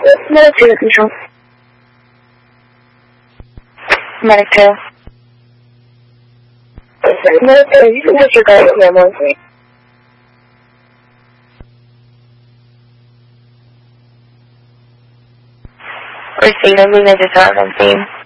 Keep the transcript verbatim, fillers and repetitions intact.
Medic two control. Medic two. Medic two, you can disregard the ambulance. Receive, I'm moving to seven.